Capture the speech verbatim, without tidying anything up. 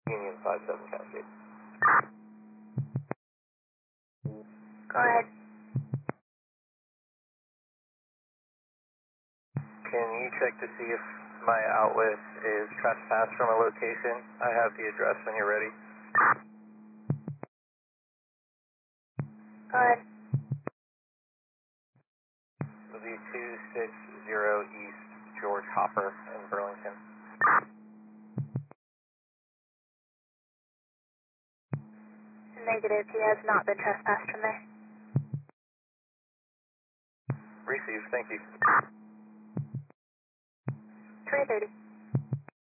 Union five seven Cascade. Go ahead. Can you check to see if my outlet is trespassed from a location? I have the address when you're ready. Go ahead. It'll be two six zero East George Hopper in Burlington. Negative, he has not been trespassed from there. Received, thank you. twenty thirty.